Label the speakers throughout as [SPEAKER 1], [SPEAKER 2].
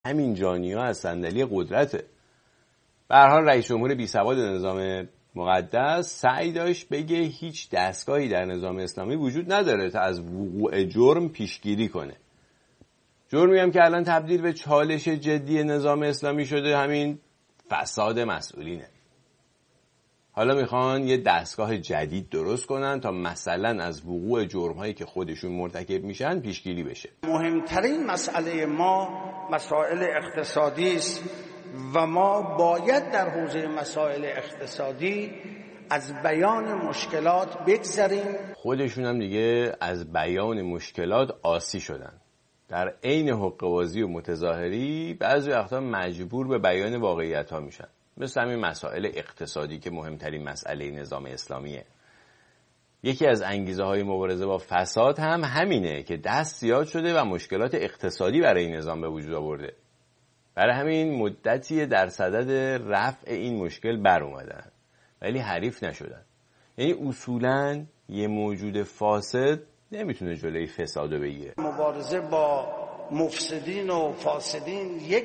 [SPEAKER 1] همین جانی‌ها از صندلی قدرته. به هر حال رئیس جمهور بی‌سواد نظام مقدس سعی داشت بگه هیچ دستگاهی در نظام اسلامی وجود نداره تا از وقوع جرم پیشگیری کنه. جرمی هم که الان تبدیل به چالش جدی نظام اسلامی شده همین فساد مسئولینه. حالا میخوان یه دستگاه جدید درست کنن تا مثلا از وقوع جرم‌هایی که خودشون مرتکب میشن پیشگیری بشه.
[SPEAKER 2] مهمترین مسئله ما مسائل اقتصادی است و ما باید در حوزه مسائل اقتصادی از بیان مشکلات بگذریم.
[SPEAKER 1] خودشون هم دیگه از بیان مشکلات عاصی شدن. در عین حقه‌بازی و متظاهری بعضی وقتا مجبور به بیان واقعیت‌ها میشن. مثل همین مسائل اقتصادی که مهمترین مسئله نظام اسلامیه. یکی از انگیزه‌های مبارزه با فساد هم همینه که دست زیاد شده و مشکلات اقتصادی برای این نظام به وجود آورده. برای همین مدتی در صدد رفع این مشکل بر اومدن ولی حریف نشدن. یعنی اصولاً یه موجود فاسد نمیتونه جلوی فساد رو بگیره.
[SPEAKER 2] مبارزه با مفسدین و فاسدین یک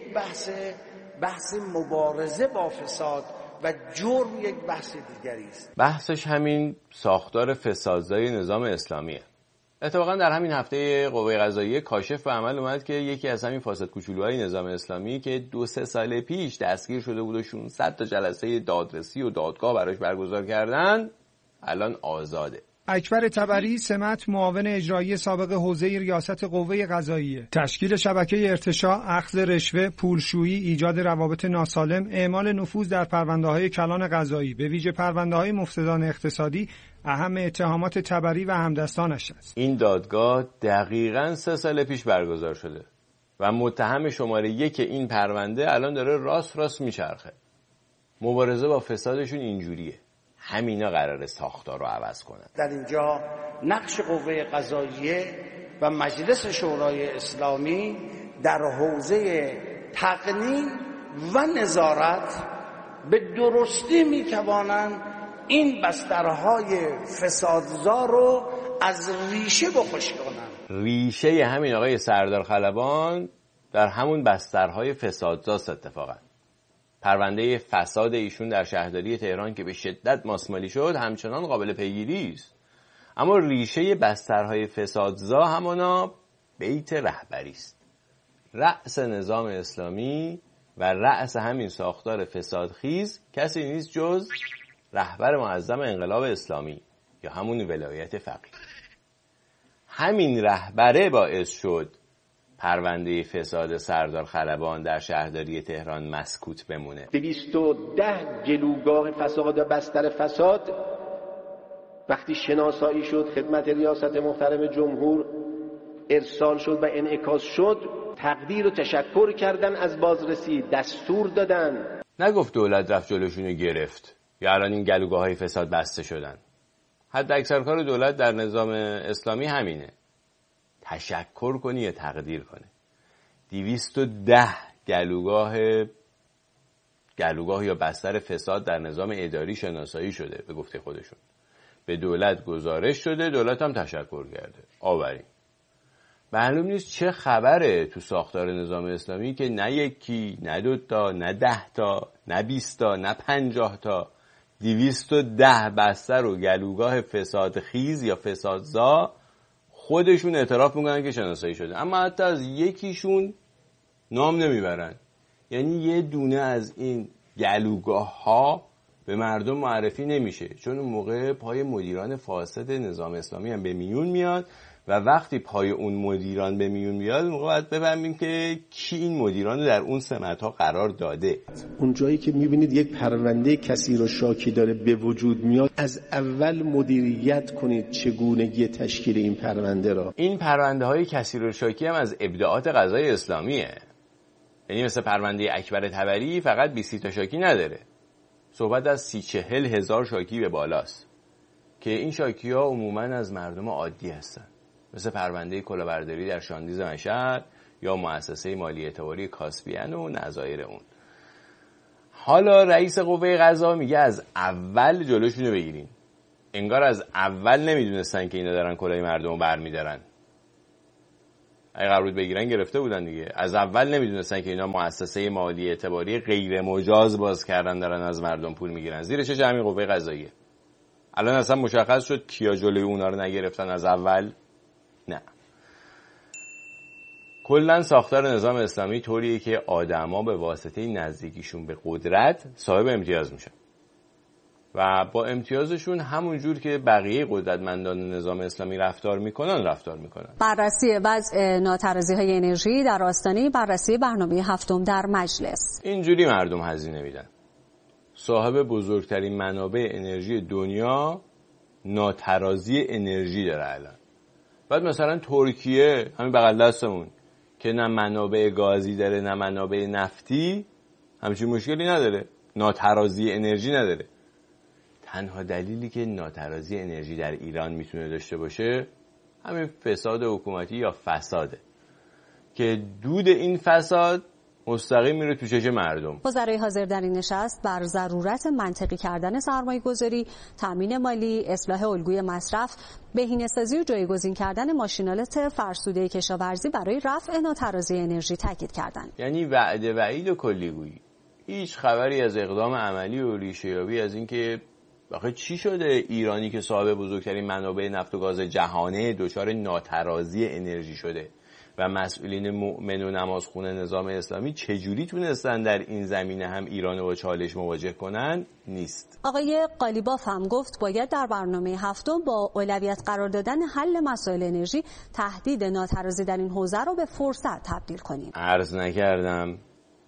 [SPEAKER 2] بحث مبارزه با فساد و جرم یک بحث دیگری است.
[SPEAKER 1] بحثش همین ساختار فسادزای نظام اسلامیه. اتفاقا در همین هفته قوه قضاییه کاشف به عمل اومد که یکی از همین فاسد کوچولوهای نظام اسلامی که 2-3 سال پیش دستگیر شده بود و 600 تا جلسه دادرسی و دادگاه براش برگزار کردن الان آزاده.
[SPEAKER 3] اکبر طبری سمت معاون اجرایی سابق حوزه ریاست قوه قضاییه. تشکیل شبکه ارتشاء، اخذ رشوه، پولشویی، ایجاد روابط ناسالم، اعمال نفوذ در پرونده‌های کلان قضایی، به ویژه پرونده‌های مفسدان اقتصادی اهم اتهامات طبری و همدستانش است.
[SPEAKER 1] این دادگاه دقیقاً 3 سال پیش برگزار شده و متهم شماره 1 این پرونده الان داره راست میچرخه. مبارزه با فسادشون اینجوریه. همینا قراره ساختار رو عوض کنن.
[SPEAKER 2] در اینجا نقش قوه قضاییه و مجلس شورای اسلامی در حوزه تقنین و نظارت به درستی میتوانند این بسترهای فسادزا رو از ریشه بخش کنن.
[SPEAKER 1] ریشه همین آقای سردار خلبان در همون بسترهای فسادزاست. اتفاقا پرونده فساد ایشون در شهرداری تهران که به شدت ماسمالی شد همچنان قابل پیگیری است. اما ریشه بسترهای فسادزا همانا بیت رهبری است. رأس نظام اسلامی و رأس همین ساختار فسادخیز کسی نیست جز رهبر معظم انقلاب اسلامی یا همون ولایت فقیه. همین رهبره باعث شد پرونده فساد سردار خلبان در شهرداری تهران مسکوت بمونه.
[SPEAKER 4] 210 گلوگاه فساد و بستر فساد وقتی شناسایی شد خدمت ریاست محترم جمهور ارسال شد و انعکاس شد، تقدیر و تشکر کردن از بازرسی، دستور دادن.
[SPEAKER 1] نگفت دولت رفت جلوشونو گرفت یا الان این گلوگاه های فساد بسته شدن. حد اکثر کار دولت در نظام اسلامی همینه، تشکر کنی یا تقدیر کنه. 210 گلوگاه یا بستر فساد در نظام اداری شناسایی شده به گفته خودشون. به دولت گزارش شده، دولت هم تشکر کرده. آوریم. معلوم نیست چه خبره تو ساختار نظام اسلامی که نه یکی، نه 2 تا، نه 10 تا، نه 20 تا، نه 50 تا 210 بستر و گلوگاه فساد خیز یا فسادزا خودشون اعتراف میکنن که شناسایی شده، اما حتی از یکیشون نام نمیبرن. یعنی یه دونه از این گلوگاه ها به مردم معرفی نمیشه، چون اون موقع پای مدیران فاسد نظام اسلامی هم به میون میاد و وقتی پای اون مدیران به میون میاد اون موقع باید بفهمیم که کی این مدیران رو در اون سمت ها قرار داده.
[SPEAKER 4] اون جایی که میبینید یک پرونده کثیر و شاکی داره به وجود میاد، از اول مدیریت کنید چگونگی تشکیل این پرونده را.
[SPEAKER 1] این پرونده های کثیر و شاکی هم از ابداعات قضای اسلامیه. یعنی مثل پرونده اکبر طبری فقط 20 تا شاکی نداره، صحبت از 30-40 هزار شاکی به بالاست که این شاکی ها عموماً از مردم عادی هستن، مثل پرونده کلاهبرداری در شاندیز مشهد یا مؤسسه مالی اعتباری کاسپیان و نظایر اون. حالا رئیس قوه قضا میگه از اول جلوشونو بگیرین. انگار از اول نمیدونستن که اینا دارن کلاه مردم رو برمیدارن. اگه قرار بود بگیرن گرفته بودن دیگه. از اول نمیدونستن که اینا مؤسسه مالی اعتباری غیر مجاز باز کردن دارن از مردم پول میگیرن. زیر چش همین قوه قضاییه. الان اصلا مشخص شد کیا جلوی اونا رو نگرفتن از اول؟ نه. کلا ساختار نظام اسلامی طوریه که آدما به واسطه نزدیکیشون به قدرت صاحب امتیاز میشن و با امتیازشون همون جور که بقیه قدرتمندان نظام اسلامی رفتار میکنن.
[SPEAKER 5] بررسی وضع ناترازی‌های انرژی در آستانه بررسی برنامه هفتم در مجلس.
[SPEAKER 1] اینجوری مردم هزینه میدن. صاحب بزرگترین منابع انرژی دنیا ناترازی انرژی داره الان. بعد مثلا ترکیه همین بغل دستمون که نه منابع گازی داره نه منابع نفتی، همچین مشکلی نداره، ناترازی انرژی نداره. تنها دلیلی که ناترازی انرژی در ایران میتونه داشته باشه همین فساد حکومتی یا فساده که دود این فساد مستقیم میره تو چش مردم.
[SPEAKER 5] وزرای حاضر در این نشست بر ضرورت منطقی کردن سرمایه‌گذاری، تامین مالی، اصلاح الگوی مصرف، بهینه‌سازی و جایگزین کردن ماشینالات فرسوده کشاورزی برای رفع ناترازی انرژی تاکید کردند.
[SPEAKER 1] یعنی وعده وعید و کلیگویی. هیچ خبری از اقدام عملی و ریشه‌یابی از اینکه آخه چی شده ایرانی که صاحب بزرگترین منابع نفت و گاز جهانه دچار ناترازی انرژی شده و مسئولین مؤمن و نمازخوان نظام اسلامی چجوری تونستن در این زمینه هم ایران رو با چالش مواجه کنن نیست.
[SPEAKER 5] آقای قالیباف هم گفت باید در برنامه هفتم با اولویت قرار دادن حل مسائل انرژی تهدید ناترازی در این حوزه رو به فرصت تبدیل کنیم.
[SPEAKER 1] عرض نکردم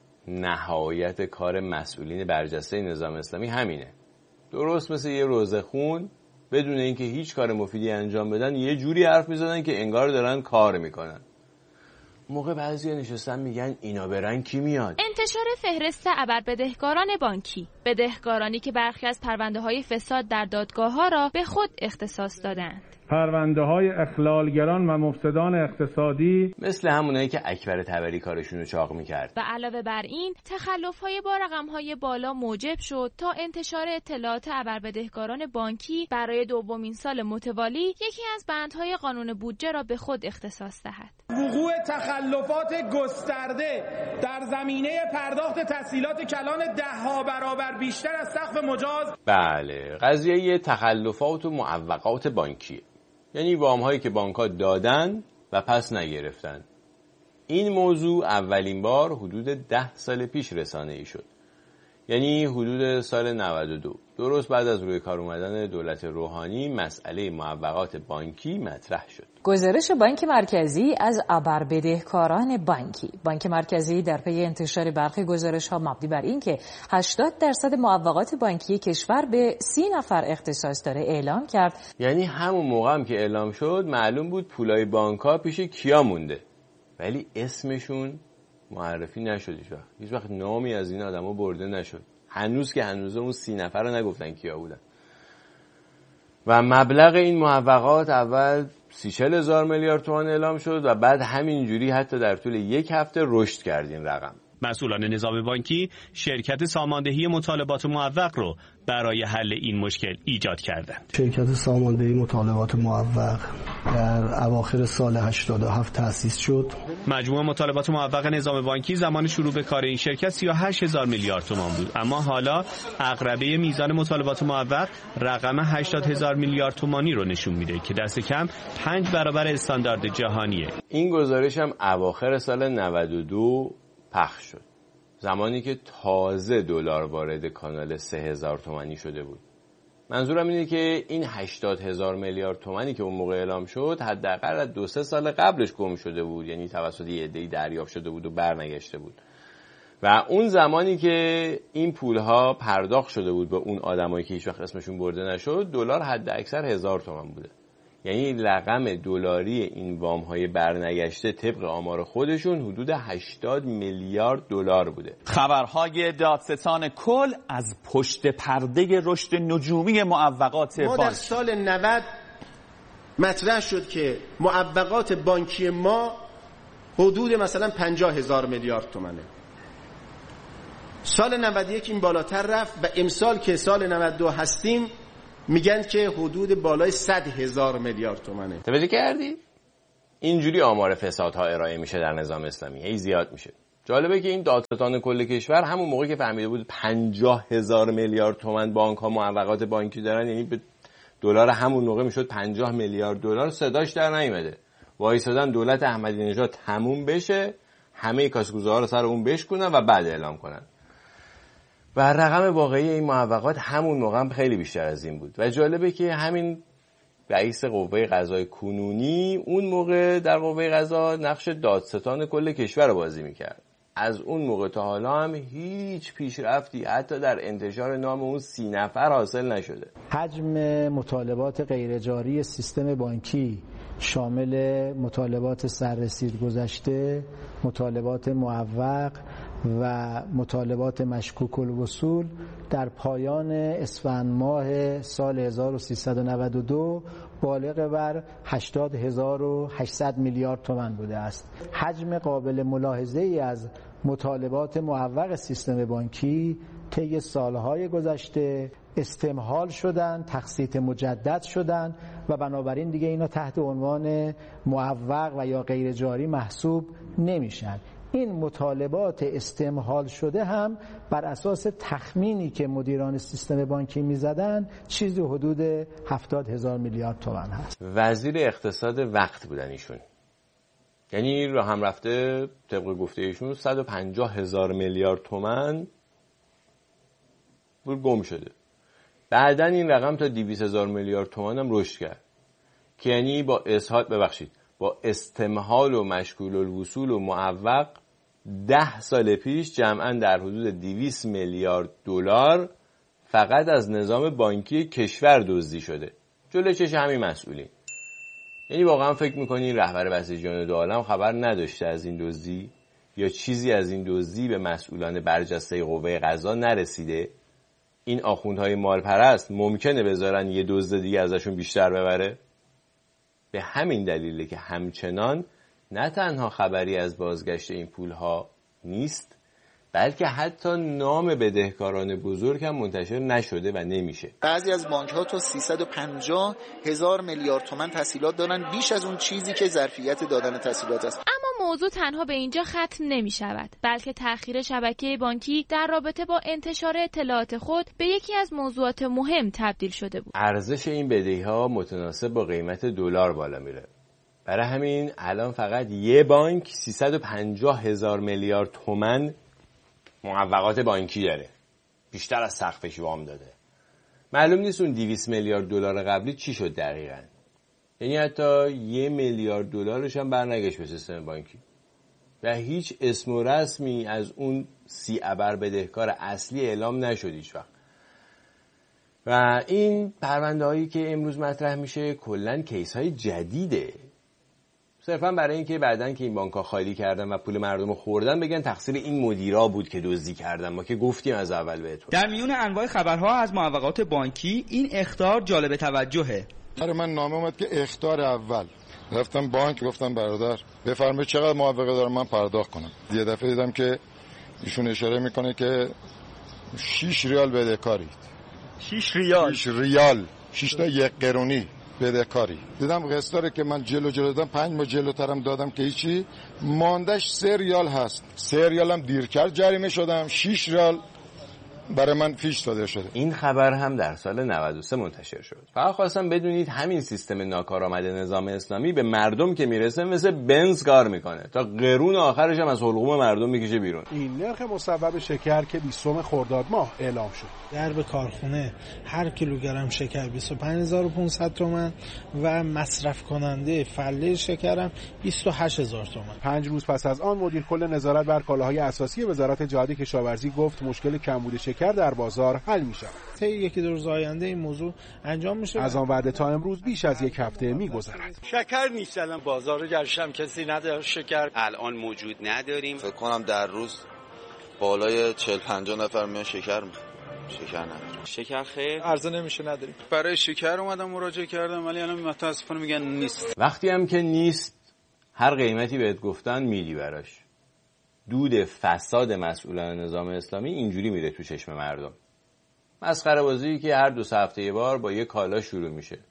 [SPEAKER 1] نهایت کار مسئولین برجسته نظام اسلامی همینه. درست مثل یه روزخون بدون اینکه هیچ کار مفیدی انجام بدن یه جوری حرف میزنن که انگار دارن کار میکنن. موقع بعضی نشستن میگن اینا برن کی میاد؟
[SPEAKER 6] انتشار فهرست ابربدهکاران بانکی، بدهکارانی که برخی از پرونده‌های فساد در دادگاه‌ها را به خود اختصاص دادند.
[SPEAKER 7] پرونده‌های اخلالگران و مفسدان اقتصادی
[SPEAKER 1] مثل همونایی که اکبر طبری کارشون رو چاق میکرد.
[SPEAKER 6] و علاوه بر این تخلف‌های با رقم‌های بالا موجب شد تا انتشار اطلاعات ابربدهکاران بانکی برای دومین سال متوالی یکی از بندهای قانون بودجه را به خود اختصاص دهد.
[SPEAKER 8] وقوع تخلفات گسترده در زمینه پرداخت تسهیلات کلان 10 برابر بیشتر از سقف مجاز.
[SPEAKER 1] بله، قضیه تخلفات و معوقات بانکیه. یعنی وام‌هایی که بانک‌ها دادن و پس نگرفتن. این موضوع اولین بار حدود 10 سال پیش رسانه‌ای شد. یعنی حدود سال 92. درست بعد از روی کار اومدن دولت روحانی مسئله معوقات بانکی مطرح شد.
[SPEAKER 9] گزارش بانک مرکزی از ابربدهکاران بانکی. بانک مرکزی در پی انتشار برخی گزارش‌ها مبنی بر اینکه 80% معوقات بانکی کشور به 30 نفر اختصاص داره اعلام کرد.
[SPEAKER 1] یعنی همون موقع هم که اعلام شد معلوم بود پولای بانک‌ها پیش کیا مونده. ولی اسمشون معرفی نشد هیچ وقت نامی از این آدما برده نشد. هنوز که هنوزه اون 30 نفر رو نگفتن کیا بودن. و مبلغ این معوقات اول 30-40 هزار میلیارد تومان اعلام شد و بعد همینجوری حتی در طول یک هفته رشد کرد این رقم.
[SPEAKER 10] مسئولان نظام بانکی شرکت ساماندهی مطالبات معوق رو برای حل این مشکل ایجاد کردند.
[SPEAKER 11] شرکت ساماندهی مطالبات معوق در اواخر سال 87 تأسیس شد.
[SPEAKER 10] مجموع مطالبات معوق نظام بانکی زمان شروع به کار این شرکت 38 هزار میلیارد تومان بود، اما حالا عقربه میزان مطالبات معوق رقم 80 هزار میلیارد تومانی رو نشون میده که دست کم 5 برابر استاندارد جهانیه.
[SPEAKER 1] این گزارش هم اواخر سال 92 پخش شد، زمانی که تازه دلار وارد کانال 3000 تومانی شده بود. منظورم اینه که این 80 هزار میلیارد تومانی که اون موقع اعلام شد حداقل از 2-3 سال قبلش گم شده بود، یعنی توسط یه عده‌ای دریافت شده بود و برنگشته بود. و اون زمانی که این پولها پرداخت شده بود به اون آدمایی که هیچ وقت اسمشون برده نشد، دلار حد اکثر 1000 تومان بوده. یعنی رقم دلاری این وام‌های برنگشته طبق آمار خودشون حدود 80 میلیارد دلار بوده.
[SPEAKER 12] خبرهای دادستان کل از پشت پرده رشد نجومی معوقات
[SPEAKER 4] ما در سال 90 مطرح شد که معوقات بانکی ما حدود مثلا 50 هزار میلیارد تومانه. سال 91 این بالاتر رفت و امسال که سال 92 هستیم میگن که حدود بالای 100 هزار میلیارد تومانه.
[SPEAKER 1] توجه کردی؟ اینجوری آمار فسادها ارائه میشه در نظام اسلامی، هی زیاد میشه. جالبه که این دادستان کل کشور همون موقع که فهمیده بود 50,000 میلیارد تومان بانک ها معوقات بانکی دارن، یعنی به دلار همون موقع میشد 50 میلیارد دلار، صداش در نیامده. وایسادن دولت احمدی نژاد تموم بشه، همه کاسه‌گوزها رو سر اون بشکنن و بعد اعلام کنن. و رقم واقعی این معوقات همون موقع هم خیلی بیشتر از این بود. و جالبه که همین رئیس قوه قضای کنونی اون موقع در قوه قضا نقش دادستان کل کشور رو بازی میکرد. از اون موقع تا حالا هم هیچ پیشرفتی حتی در انتشار نام اون 30 نفر حاصل نشده.
[SPEAKER 13] حجم مطالبات غیرجاری سیستم بانکی شامل مطالبات سررسید گذشته، مطالبات معوق و مطالبات مشکوک الوصول در پایان اسفند ماه سال 1392 بالغ بر 80,800 میلیارد تومان بوده است. حجم قابل ملاحظه ای از مطالبات معوق سیستم بانکی طی سالهای گذشته استمهال شدن، تقسیط مجدد شدن و بنابراین دیگه اینا تحت عنوان معوق و یا غیر جاری محسوب نمیشن. این مطالبات استمهال شده هم بر اساس تخمینی که مدیران سیستم بانکی میزدن چیزی حدود 70,000 میلیارد تومان هست.
[SPEAKER 1] وزیر اقتصاد وقت بودن ایشون، یعنی راه هم رفته طبق گفته ایشون 150,000 میلیارد تومان پول گم شده. بعدن این رقم تا 200,000 میلیارد تومان هم رشد کرد که یعنی با استمهال و مشکول الوصول و معوق 10 سال پیش جمعاً در حدود 200 میلیارد دلار فقط از نظام بانکی کشور دزدی شده. جلوی چش همین مسئولین. یعنی واقعا فکر میکنین رهبر بسیجیان دو عالم خبر نداشته از این دزدی یا چیزی از این دزدی به مسئولان برجسته قوه قضا نرسیده؟ این آخوندهای مالپرست ممکنه بذارن یه دزد دیگه ازشون بیشتر ببره؟ به همین دلیله که همچنان نه تنها خبری از بازگشت این پولها نیست، بلکه حتی نام بدهکاران بزرگ هم منتشر نشده و نمیشه.
[SPEAKER 14] بعضی از بانک‌ها تا 350,000 میلیارد تومان تسهیلات دارن، بیش از اون چیزی که ظرفیت دادن تسهیلات است.
[SPEAKER 6] اما موضوع تنها به اینجا ختم نمی شود، بلکه تأخیر شبکه بانکی در رابطه با انتشار اطلاعات خود به یکی از موضوعات مهم تبدیل شده بود.
[SPEAKER 1] ارزش این بدهی‌ها متناسب با قیمت دلار بالا میره. برای همین الان فقط یه بانک 350,000 میلیارد تومان معوقات بانکی داره، بیشتر از سقفش وام داده. معلوم نیست اون 200 میلیارد دلار قبلی چی شد دقیقاً. یعنی حتی 1 میلیارد دلارش هم برنگشت به سیستم بانکی و هیچ اسم و رسمی از اون 30 ابر بدهکار اصلی اعلام نشد هیچ وقت. و این پرونده هایی که امروز مطرح میشه کلاً کیس های جدیده، صرفا برای اینکه بعدن که این بانک‌ها خالی کردن و پول مردم رو خوردن بگن تقصیر این مدیرا بود که دزدی کردن. ما که گفتیم از اول بهتون.
[SPEAKER 15] در میون انواع خبرها از معوقات بانکی این اخطار جالب توجهه.
[SPEAKER 16] برای من نامه اومد که اخطار اول، رفتم بانک گفتم برادر بفرمایید چقدر معوقه دارم من پرداخت کنم. یه دفعه دیدم که ایشون اشاره میکنه که 6 ریال بدهکارید. 6 ریال 6 تا 1 قرونی بدهکاری. دیدم قسطاره که من جلو دادم 5 ماه جلوترم دادم که هیچی، ماندش 3 ریال هست. 3 ریال هم دیر کرد جریمه شدم، 6 ریال برای من فیش داده شده.
[SPEAKER 1] این خبر هم در سال 93 منتشر شد. فقط خواستم بدونید همین سیستم ناکارآمد نظام اسلامی به مردم که میرسه مثل بنز کار میکنه تا قرون آخرش هم از حلقوم مردم میکشه بیرون.
[SPEAKER 17] این نرخ مصوب شکر که 20 خرداد ماه اعلام شد، درب کارخونه هر کیلوگرم شکر 25,500 تومان و مصرف کننده فله شکرم 28,000 تومان. 5 روز پس از آن مدیر کل نظارت بر کالاهای اساسی وزارت جهاد کشاورزی گفت مشکل کمبود شکر در بازار حل می شود. طی 1-2 روز آینده این موضوع انجام میشه. از آن وعده تا امروز بیش از 1 هفته میگذرد.
[SPEAKER 18] شکر نیست الان بازار جرشم کسی نداره، شکر
[SPEAKER 19] الان موجود نداریم. فکر کنم در روز بالای 40-50 نفر میان شکر شکر نداره.
[SPEAKER 18] شکر خیر عرضه نمیشه نداریم.
[SPEAKER 20] برای شکر اومدم مراجعه کردم ولی الان متاسفانه میگن نیست.
[SPEAKER 1] وقتی هم که نیست هر قیمتی بهت گفتن میدی براش. دود فساد مسئولان نظام اسلامی اینجوری میره تو چشم مردم. مسخره بازی که هر 2 هفته یه بار با یه کالا شروع میشه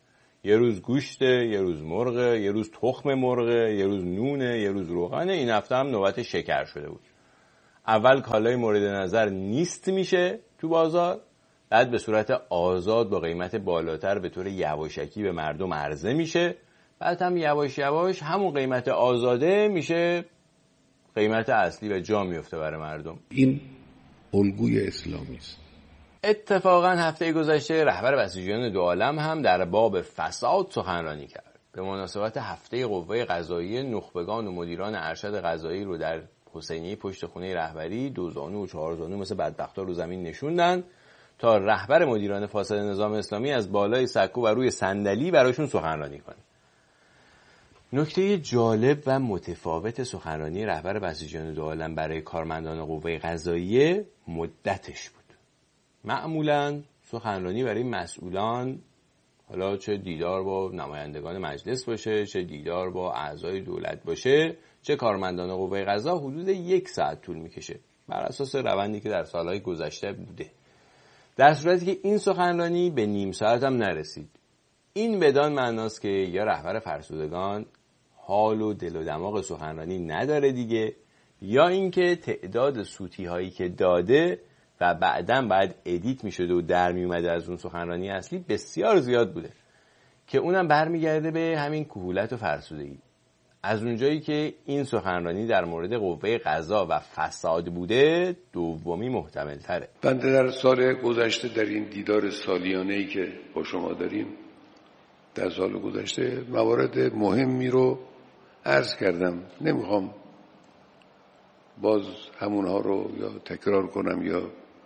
[SPEAKER 1] یه روز گوشته، یه روز مرغه، یه روز تخم مرغه، یه روز نونه، یه روز روغنه. این هفته هم نوبت شکر شده بود. اول کالای مورد نظر نیست میشه تو بازار، بعد به صورت آزاد با قیمت بالاتر به طور یواشکی به مردم عرضه میشه، بعد هم یواش یواش همون قیمت آزاده میشه قیمت اصلی و جا میفته برای مردم.
[SPEAKER 21] این الگوی اسلامی است.
[SPEAKER 1] اتفاقا هفته گذشته رهبر بسیجیان دو عالم هم در باب فساد سخنرانی کرد. به مناسبت هفته قوه قضاییه، نخبگان و مدیران ارشد قضایی رو در حسینیه پشت خونه رهبری دوزانو و چهارزانو مثل بدبختا رو زمین نشوندن تا رهبر مدیران فاسد نظام اسلامی از بالای سکو و روی صندلی براشون سخنرانی کنه. نکته جالب و متفاوت سخنرانی رهبر بسیجیان دو عالم برای کارمندان قوه قضاییه مدتش بود. معمولاً سخنرانی برای مسئولان، حالا چه دیدار با نمایندگان مجلس باشه، چه دیدار با اعضای دولت باشه، چه کارمندان قوه قضا، حدود 1 ساعت طول میکشه بر اساس روندی که در سالهای گذشته بوده. در صورتی که این سخنرانی به نیم ساعت هم نرسید. این بدان معناست که یا رهبر فرسودگان حال و دل و دماغ سخنرانی نداره دیگه، یا اینکه تعداد سوتی هایی که داده و بعداً بعد ادیت می شده و در می اومده از اون سخنرانی اصلی بسیار زیاد بوده که اونم برمیگرده به همین کهولت و فرسودگی. از اونجایی که این سخنرانی در مورد قوه قضا و فساد بوده، دومی محتمل تره.
[SPEAKER 21] بنده در سال گذشته در این دیدار سالیانه‌ای که با شما داریم در سال گذشته موارد مهمی رو عرض کردم. نمیخوام باز همونها رو یا تکرار کنم یا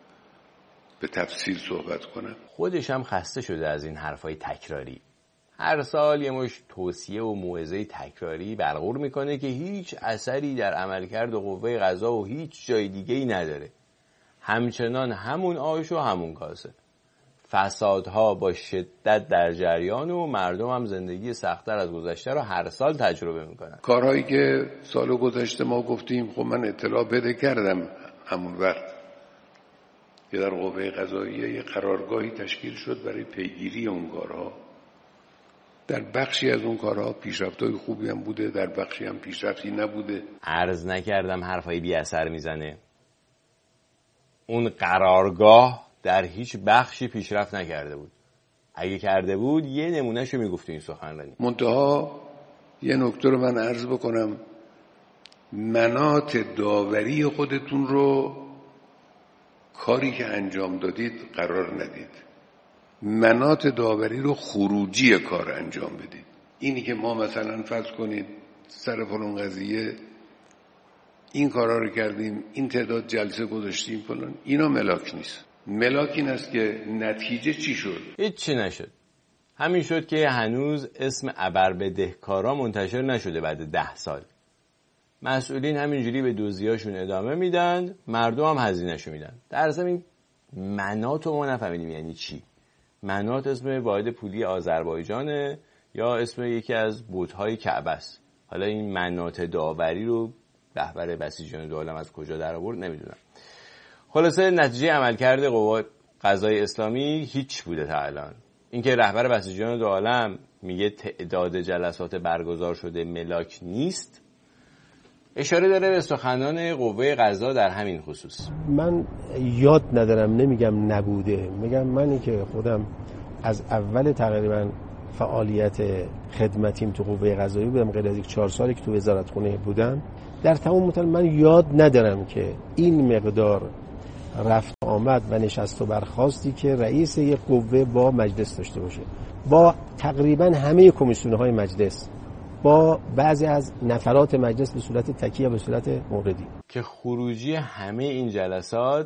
[SPEAKER 21] به تفصیل صحبت کنم.
[SPEAKER 1] خودش هم خسته شده از این حرفای تکراری. هر سال یه مش توصیه و موعظه تکراری برقرار میکنه که هیچ اثری در عملکرد قوه قضا و هیچ جای دیگه‌ای نداره. همچنان همون آش و همون کاسه. فسادها با شدت در جریان و مردم هم زندگی سخت‌تر از گذشته رو هر سال تجربه میکنن.
[SPEAKER 21] کارهایی که سال گذشته ما گفتیم، خب من اطلاع بده کردم همون وقت که در قوه قضاییه یه قرارگاهی تشکیل شد برای پیگیری اون کارها. در بخشی از اون کارها پیشرفت‌های خوبی هم بوده، در بخشی هم پیشرفتی نبوده.
[SPEAKER 1] عرض نکردم حرفای بی اثر میزنه. اون قرارگاه در هیچ بخشی پیشرفت نکرده بود. اگه کرده بود یه نمونهشو میگفت این سخنرانی.
[SPEAKER 21] منتها یه نکته رو من عرض بکنم، مناط داوری خودتون رو کاری که انجام دادید قرار ندید. مناط داوری رو خروجی کار انجام بدید. اینی که ما مثلا فرض کنید سر فلان قضیه این کارا رو کردیم، این تعداد جلسه گذاشتیم فلان، اینا ملاک نیست. ملاک این است که نتیجه چی شد؟
[SPEAKER 1] هیچی نشد. همین شد که هنوز اسم ابربدهکارا منتشر نشده بعد 10 سال. مسئولین همینجوری به دوزیاشون ادامه میدن، مردم هم هزینه‌شو میدن. در ضمن منات رو ما نفهمیدیم یعنی چی. منات اسم واحد پولی آذربایجانه یا اسم یکی از بت‌های کعبه است. حالا این منات داوری رو رهبر بسیجیان دو عالم از کجا در آورد نمیدونم. خلاصه نتیجه عملکرد قوه قضای اسلامی هیچ بوده تا الان. اینکه رهبر بسیجیان دو عالم میگه تعداد جلسات برگزار شده ملاک نیست، اشاره داره به سخنان قوه قضا در همین خصوص.
[SPEAKER 4] من یاد ندارم، نمیگم نبوده، میگم منی که خودم از اول تقریبا فعالیت خدمتیم تو قوه قضایی بودم، غیر از 4 سالی که تو وزارتخونه بودم، در تمام مدت من یاد ندارم که این مقدار رفت آمد و نشست و برخاستی که رئیس یک قوه با مجلس داشته باشه، با تقریبا همه کمیسیون‌های مجلس، با بعضی از نفرات مجلس به صورت تکیه به صورت موردی،
[SPEAKER 1] که خروجی همه این جلسات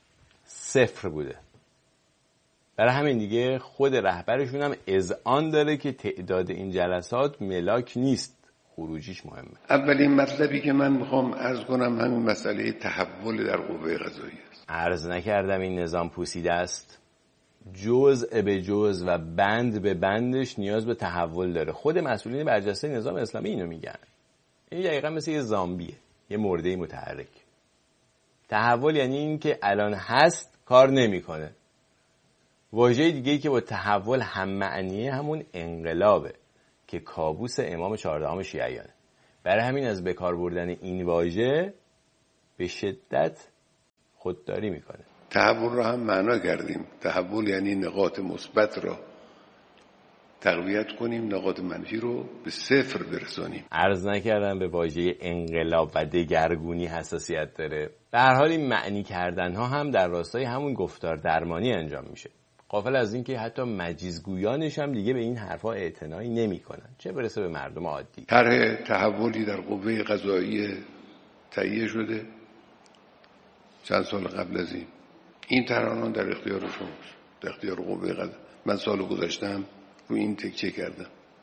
[SPEAKER 1] 0 بوده. برای همین دیگه خود رهبرشون هم اذعان داره که تعداد این جلسات ملاک نیست، خروجیش مهمه.
[SPEAKER 21] اولین مطلبی که من میخوام عرض کنم همین مسئله تحول در قوه قضاییه است.
[SPEAKER 1] عرض نکردم این نظام پوسیده است، جزء به جزء و بند به بندش نیاز به تحول داره. خود مسئولین برجسته نظام اسلامی اینو میگن. این دقیقا مثل یه زامبیه، یه مرده متحرک. تحول یعنی این که الان هست کار نمیکنه، واژه دیگه‌ای که با تحول هم معنیه همون انقلابه که کابوس امام 14 شیعیانه. برای همین از بکار بردن این واژه به شدت خودداری میکنه.
[SPEAKER 21] تحول را هم معنا کردیم. تحول یعنی نقاط مثبت را تقویت کنیم، نقاط منفی رو به صفر برسانیم.
[SPEAKER 1] عرض نکردم به واژه انقلاب و دگرگونی حساسیت داره. به هر حال این معنی کردن ها هم در راستای همون گفتار درمانی انجام میشه. غافل از این که حتی مجیزگویانش هم دیگه به این حرفا اعتنایی نمیکنن، چه برسه به مردم عادی.
[SPEAKER 21] طرح تحولی در قوه قضاییه تهیه شده چند سال قبل از این طرح در اختیار شماست، در اختیار قوه قضاییه. من سال گذشتم رو این تکیه کردم.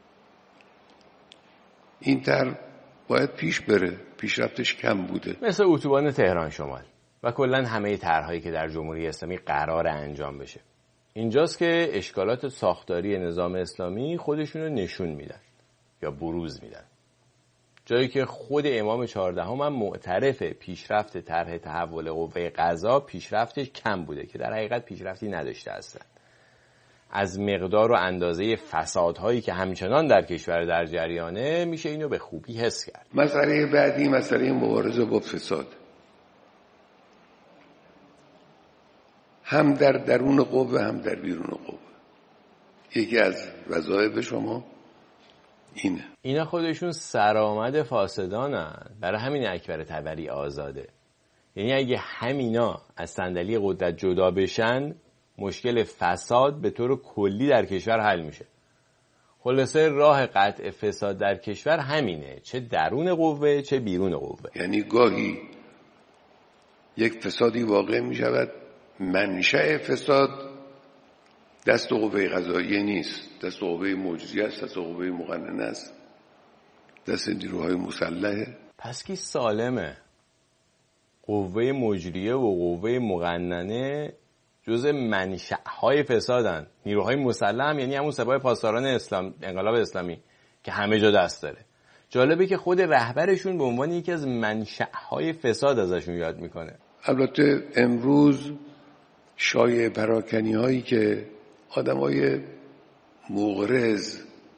[SPEAKER 21] این طرح باید پیش بره، پیشرفتش کم بوده.
[SPEAKER 1] مثل اتوبان تهران شمال و کلا همه طرح‌هایی که در جمهوری اسلامی قرار انجام بشه. اینجاست که اشکالات ساختاری نظام اسلامی خودشونو نشون میدن یا بروز میدن. جایی که خود امام 14 هم معترف پیشرفت طرح تحول قوه قضا پیشرفتش کم بوده که در حقیقت پیشرفتی نداشته اصلا. از مقدار و اندازه فسادهایی که همچنان در کشور در جریانه میشه اینو به خوبی حس کرد.
[SPEAKER 21] مسئله بعدی مسئله مبارزه با فساد. هم در درون قوه هم در بیرون قوه. یکی از وظایف شما اینه.
[SPEAKER 1] اینا خودشون سرآمد فاسدانن. برای همین اکبر طبری آزاده. یعنی اگه همینا از صندلی قدرت جدا بشن مشکل فساد به طور کلی در کشور حل میشه. خلاصه راه قطع فساد در کشور همینه، چه درون قوه چه بیرون قوه.
[SPEAKER 21] یعنی گاهی یک فسادی واقع میشود، منشأ فساد دست قوه قضاییه نیست، دست قوه مجریه است، دست قوه مقننه است، دست نیروهای مسلحه.
[SPEAKER 1] پس کی سالمه؟ قوه مجریه و قوه مقننه جزء منشأهای فسادن. نیروهای مسلح هم یعنی همون سپاه پاسداران اسلام، انقلاب اسلامی که همه جا دست داره. جالبه که خود رهبرشون به عنوان یکی از منشأهای فساد ازشون یاد میکنه.
[SPEAKER 21] البته امروز شایعه پراکنی هایی که آدمای مغرض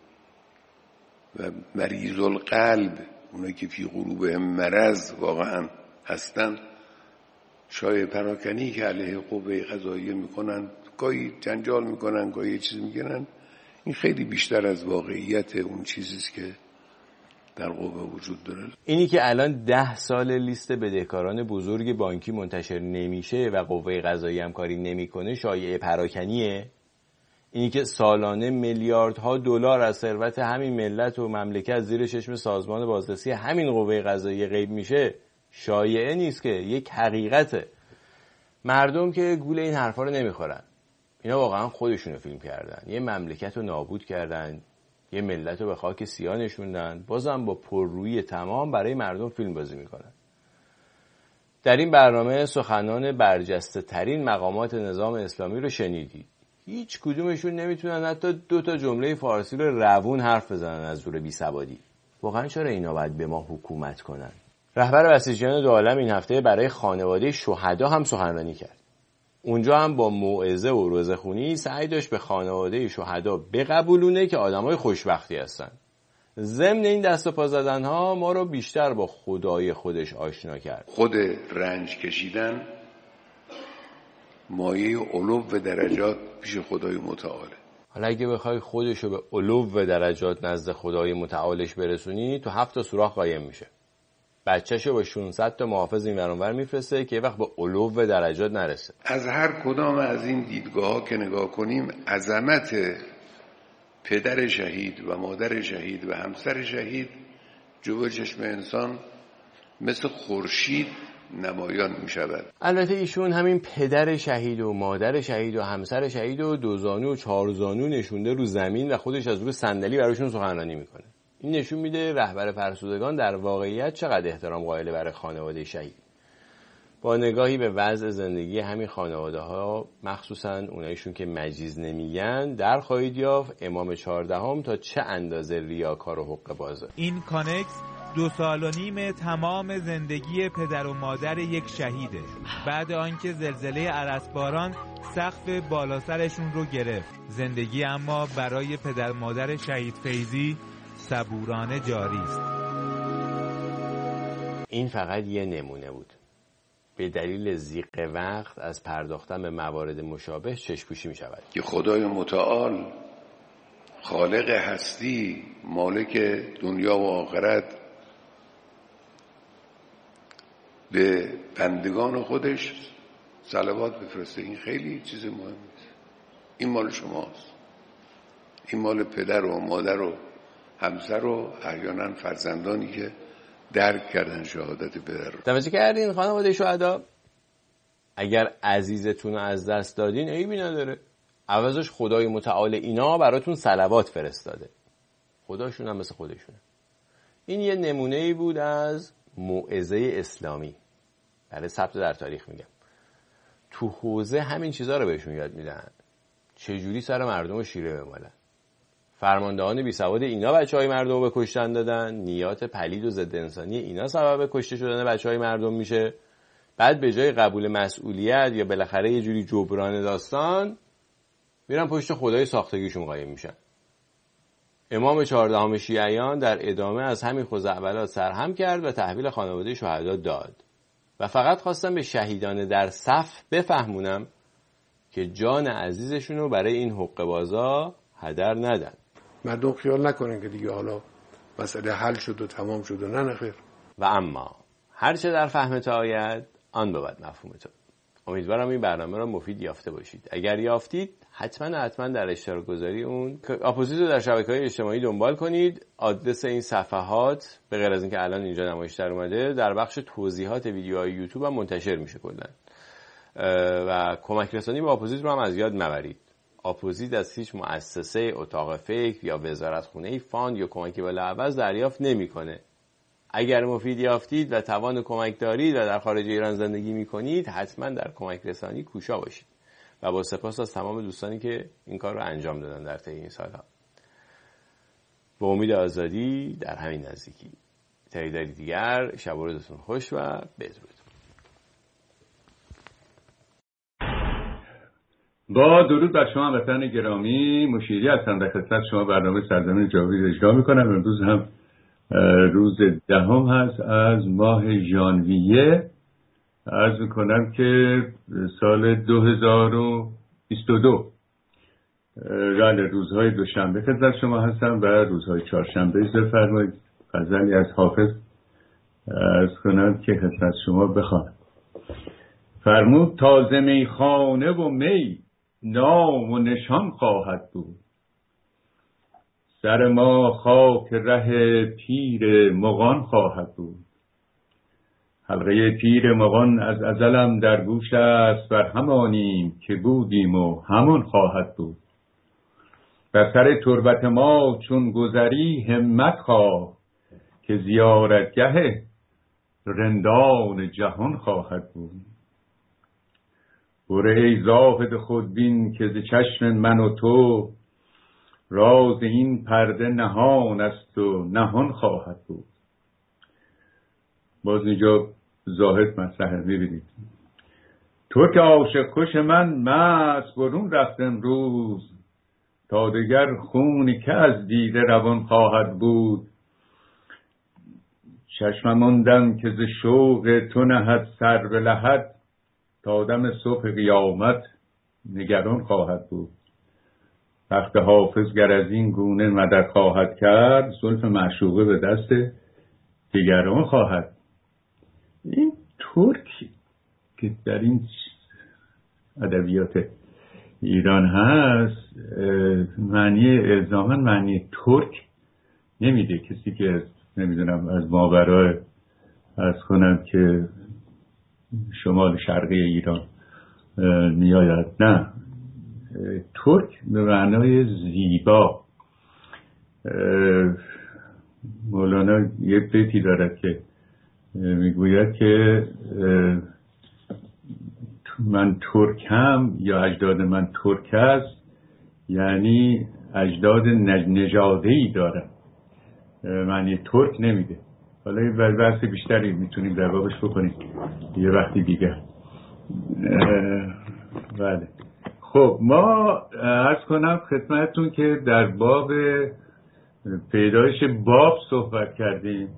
[SPEAKER 21] و مریض القلب، اونایی که فی قلوبهم مرض واقعا هستن، شایعه پراکنی که علیه قوه قضاییه میکنن، گاهی جنجال میکنن، گاهی یه چیز میگنن، این خیلی بیشتر از واقعیت اون چیزیست که در قوه وجود داره.
[SPEAKER 1] اینی که الان 10 سال لیست بدهکاران بزرگ بانکی منتشر نمیشه و قوه قضاییه هم کاری نمیکنه شایعه پراکنیه. اینی که سالانه میلیاردها دلار از ثروت همین ملت و مملکت زیر چشم سازمان بازرسی همین قوه قضاییه غیب میشه شایعه نیست که یک حقیقته. مردم که گول این حرفا رو نمیخورن. اینا واقعا خودشونو فیلم کردن، یه مملکت رو نابود کردن، یه ملت رو به خاک سیاه نشوندن، بازم با پررویی تمام برای مردم فیلم بازی میکنن. در این برنامه سخنان برجسته ترین مقامات نظام اسلامی رو شنیدید. هیچ کدومشون نمیتونن حتی 2 جمله فارسی رو روون حرف بزنن از زور بیسوادی. واقعا چرا اینا باید به ما حکومت کنن؟ رهبر بسیجیان دو عالم این هفته برای خانواده شهدا هم سخنرانی کرد. اونجا هم با موعظه و روزخونی سعی داشت به خانواده شهدا بقبولونه که آدمای خوشبختی هستن. ضمن این دست و پا زدنها ما رو بیشتر با خدای خودش آشنا کرد.
[SPEAKER 21] خود رنج کشیدن مایه علو و درجات پیش خدای متعاله.
[SPEAKER 1] حالا اگه بخوای خودشو به علو و درجات نزد خدای متعالش برسونی تو 7 سوراخ قایم میشه. بچه‌شو با 600 تا محافظ این ور اون ور میفرسته که وقت به علو و درجات نرسه.
[SPEAKER 21] از هر کدام از این دیدگاه‌ها که نگاه کنیم عظمت پدر شهید و مادر شهید و همسر شهید جلوی چشم انسان مثل خورشید نمایان می شود.
[SPEAKER 1] البته ایشون همین پدر شهید و مادر شهید و همسر شهید و 2 زانو و 4 زانو نشونده رو زمین و خودش از روی صندلی براشون سخنرانی میکنه. این نشون میده رهبر فرسودگان در واقعیت چقدر احترام قائل برای خانواده شهید. با نگاهی به وضع زندگی همین خانواده ها، مخصوصا اونایشون که مجیز نمیگن، در خواهید یافت امام 14 تا چه اندازه ریاکار و حقه بازه.
[SPEAKER 3] این کانکس 2.5 سال تمام زندگی پدر و مادر یک شهیده. بعد آنکه زلزله ارسباران سقف بالا سرشون رو گرفت. زندگی اما برای پدر مادر شهید فیضی صبورانه جاری است.
[SPEAKER 1] این فقط یه نمونه بود. به دلیل ضیق وقت از پرداختن به موارد مشابه چشم‌پوشی می‌شود.
[SPEAKER 21] که خدای متعال خالق هستی، مالک دنیا و آخرت، به بندگان خودش صلوات بفرسته. این خیلی چیز مهمی است. این مال شماست. این مال پدر و مادر و همسر و احیانا فرزندانی که درک کردن شهادت پدر رو.
[SPEAKER 1] توجه کردین خانواده شهدا؟ اگر عزیزتون رو از دست دادین عیبی نداره. عوضش خدای متعال اینا براتون صلوات فرستاده. خداشون هم مثل خودشونه. این یه نمونه‌ای بود از موعظه اسلامی. برای ثبت در تاریخ میگم. تو حوزه همین چیزا رو بهشون یاد میدن. چجوری سر مردم رو شیره بمالن. فرماندهان بی سواد اینا بچهای مردم رو به کشتن دادن. نیات پلید و ضد انسانی اینا سبب کشته شدن بچهای مردم میشه. بعد به جای قبول مسئولیت یا بالاخره یه جوری جبران داستان میرن پشت خدای ساختگیشون قایم میشن. امام 14 شیعیان در ادامه از همین خزعبلات سرهم کرد و تحویل خانواده شهدا داد. و فقط خواستم به شهیدان در صف بفهمونم که جان عزیزشون رو برای این حقه‌بازا هدر ندن.
[SPEAKER 21] مردم خیال نکنن که دیگه حالا مسئله حل شد و تمام شد و نه خیر.
[SPEAKER 1] و اما هرچه در فهمت آید آن بود مفهومت. امیدوارم این برنامه را مفید یافته باشید. اگر یافتید حتما در اشتراک گذاری اون اپوزیت رو در شبکه‌های اجتماعی دنبال کنید. آدرس این صفحات به غیر از اینکه الان اینجا نمایش در اومده در بخش توضیحات ویدیوهای یوتیوب هم منتشر میشه کلا. و کمک رسانی به اپوزیت رو هم از یاد مبرید. اپوزیت از هیچ مؤسسه، اتاق فکر یا وزارتخونه فاند یا کمکی بلاعوض دریافت نمیکنه. اگر مفید یافتید و توان کمک دارید و در خارج ایران زندگی میکنید حتما در کمک رسانی کوشا باشید. و با سپاس از تمام دوستانی که این کار رو انجام دادن در طی این سالها. با امید آزادی در همین نزدیکی. تا دیداری دیگر، شب و روزتون خوش و بدرود.
[SPEAKER 22] با درود بر شما هموطنان گرامی، مشیری هستم در خدمت شما برنامه سرزمین جاوید اجرا میکنم. امروز هم روز 10 هست از ماه ژانویه. عرض میکنم که سال 2022 روزهای دوشنبه خدمت شما هستم و روزهای چهارشنبه بفرمایید غزلی از حافظ عرض کنم که خدمت شما بخوانم. فرمود تازه میخانه و می نام و نشان خواهد بود، سر ما خاک ره پیر مغان خواهد بود. حلقه پیر مغان از ازلم در گوش است، بر همانیم که بودیم و همان خواهد بود. در سر تربت ما چون گذری همت خواه، که زیارتگه رندان جهان خواهد بود. بره ای زاهد خودبین که ز چشم من و تو، راز این پرده نهان است و نهان خواهد بود. باز اینجا زاهد مطرحه، میبینید. تو که عاشق کش من مست برون رفت امروز، تا دگر خونی که از دیده روان خواهد بود. چشمم آن که ز شوق تو نهد سر به لحد، تا دم صبح قیامت نگران خواهد بود. وقت حافظ گر از این گونه مدد خواهد کرد، زلف معشوقه به دست دیگران خواهد. این ترک که در این ادبیات ایران هست معنی الزاما معنی ترک نمیده. کسی که نمیدونم از ماورای از کنم که شمال شرقی ایران میآید، نه، ترک به معنای زیبا. مولانا یه بیتی دارد که میگوید که من ترکم یا اجداد من ترک است، یعنی اجداد نژاده‌ای دارم، معنی ترک نمیده. حالا این بحث بیشتری میتونیم در بابش بکنیم یه وقتی دیگه. بله خب ما عرض کنم خدمتتون که در باب پیدایش باب صحبت کردیم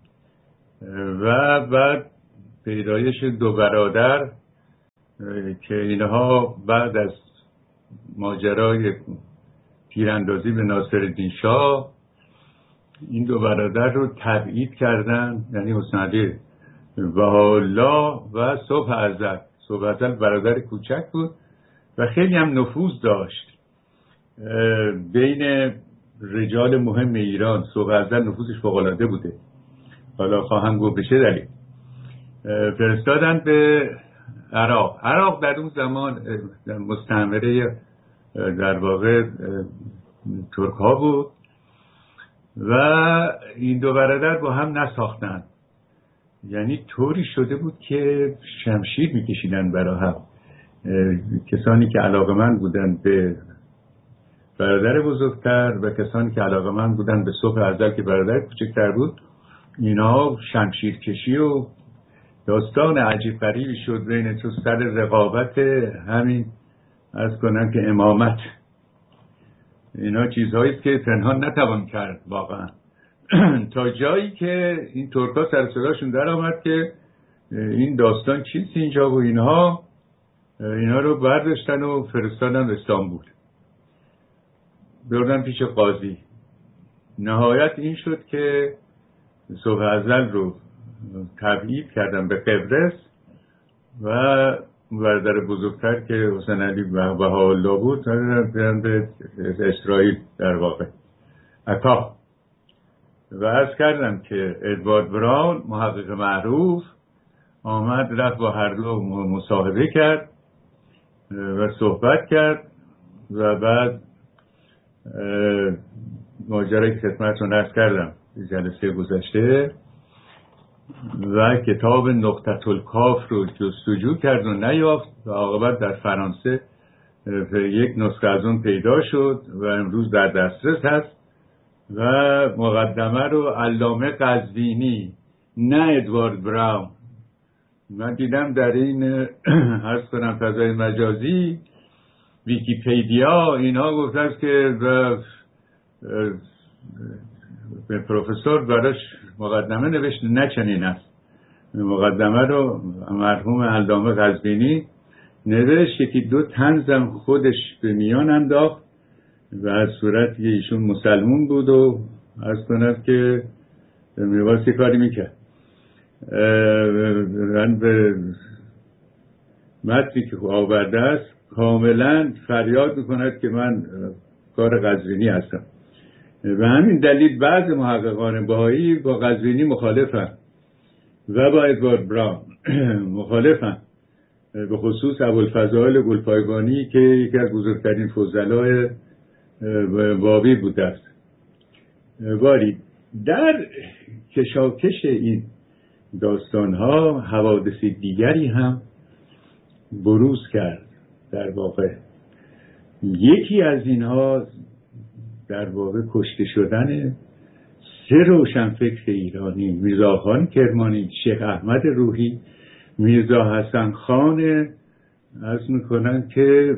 [SPEAKER 22] و بعد پیدایش دو برادر که اینها بعد از ماجرای تیراندازی به ناصرالدین شاه این دو برادر رو تبعید کردن، یعنی حسین علی بهاءالله و صبح ازل. صبح ازل برادر کوچک بود و خیلی هم نفوذ داشت بین رجال مهم ایران. صبح ازل نفوذش فوق‌العاده بوده، حالا خواهم گفت به چه دلیل. فرستادن به عراق در اون زمان مستعمره در واقع ترک ها بود و این دو برادر با هم نساختن، یعنی طوری شده بود که شمشیر میکشیدن برای هم. کسانی که علاقمند بودن به برادر بزرگتر و کسانی که علاقمند بودن به صبح ازل که برادر کوچکتر بود، اینا شمشیر کشی و داستان عجیب غریبی شد بین تو سر رقابت همین از کنن که امامت. اینا چیزهایی که پنهان نتوان کرد واقعا تا جایی که این ترکا سر صداشون در آمد که این داستان چیست اینجا و اینا رو برداشتن و فرستادن به استانبول، بردن پیش قاضی. نهایت این شد که صبح ازل رو تبعید کردن به قبرس و برادر بزرگتر که حسین علی بهاءالله بود برن به اسرائیل در واقع عطا. و عرض کردم که ادوارد براون محقق معروف آمد رفت با هر دو مصاحبه کرد و صحبت کرد و بعد ماجرای که خدمتتون عرض کردم جلسه گذشته و کتاب نقطة الکاف رو جستجو کرد و نیافت و عاقبت در فرانسه یک نسخه از اون پیدا شد و امروز در دسترس هست و مقدمه رو علامه قزوینی نه ادوارد براون. من دیدم در این عرض کنم فضای مجازی ویکیپدیا اینها گفته است که به پروفسور براش مقدمه نوشت، نه چنین است. مقدمه رو مرحوم علامه قزوینی نوشت، یکی دو طنزم خودش به میان انداخت و از صورت که ایشون مسلمون بود و عرض کند که میواستی کاری میکرد. من به متنی که آورده است کاملا فریاد میکند که من کار قزوینی هستم. و همین دلیل بعض محققان بهایی با قزوینی مخالفن و با ادوارد براون مخالفن، به خصوص ابوالفضائل گلپایگانی که یکی از بزرگترین فضلای بابی بوده است. ولی در کشاکش این داستانها حوادث دیگری هم بروز کرد. در واقع یکی از اینها در واقع کشته شدن سه روشنفکر ایرانی، میرزاخان کرمانی، شیخ احمد روحی، میرزا حسن خان عرض میکنن که